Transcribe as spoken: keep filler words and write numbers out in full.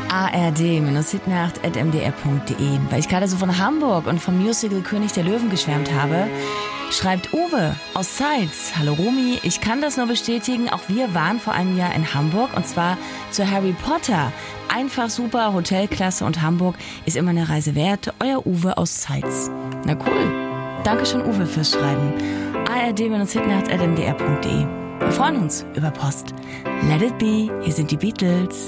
a r d Hitnacht at m d r punkt d e. Weil ich gerade so von Hamburg und vom Musical König der Löwen geschwärmt habe, schreibt Uwe aus Zeitz. Hallo Romy, ich kann das nur bestätigen. Auch wir waren vor einem Jahr in Hamburg und zwar zu Harry Potter. Einfach super, Hotelklasse und Hamburg ist immer eine Reise wert. Euer Uwe aus Zeitz. Na cool. Dankeschön Uwe fürs Schreiben. a r d Hitnacht at m d r punkt d e. Wir freuen uns über Post. Let it be, hier sind die Beatles.